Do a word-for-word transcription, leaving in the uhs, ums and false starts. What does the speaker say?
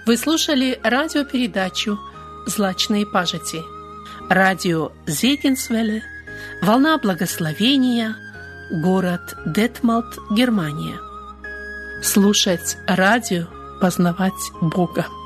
Вы слушали радиопередачу «Злачные пажити». Радио Зегенсвелле, волна благословения, город Детмалт, Германия. Слушать радио, познавать Бога.